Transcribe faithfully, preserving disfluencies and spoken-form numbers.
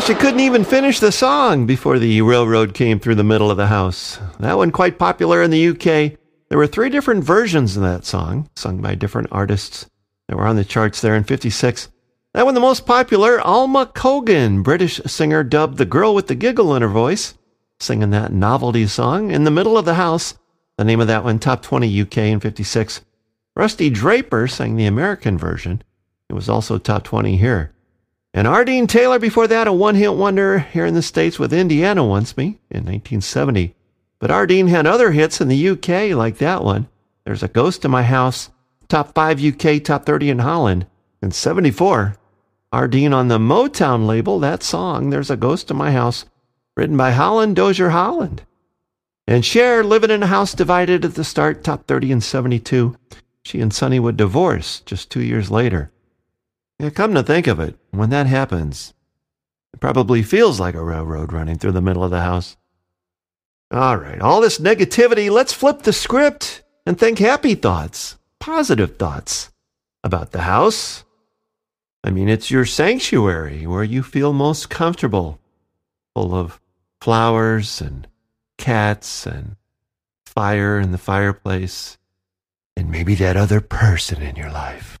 she couldn't even finish the song before the railroad came through the middle of the house. That one quite popular in the U K. There were three different versions of that song, sung by different artists that were on the charts there in fifty-six. That one the most popular, Alma Cogan, British singer, dubbed the girl with the giggle in her voice, singing that novelty song in the middle of the house. The name of that one, top twenty U K in fifty-six. Rusty Draper sang the American version. It was also top twenty here. And Ardeen Taylor before that, a one-hit wonder here in the States with Indiana Wants Me in nineteen seventy. But Ardeen had other hits in the U K like that one. There's a Ghost in My House, top five U K, top thirty in Holland in seventy-four. Ardeen on the Motown label, that song, There's a Ghost in My House, written by Holland Dozier Holland. And Cher, Living in a House Divided at the start, top thirty in seventy-two. She and Sonny would divorce just two years later. Yeah, come to think of it, when that happens, it probably feels like a railroad running through the middle of the house. All right, all this negativity, let's flip the script and think happy thoughts, positive thoughts about the house. I mean, it's your sanctuary where you feel most comfortable, full of flowers and cats and fire in the fireplace, and maybe that other person in your life.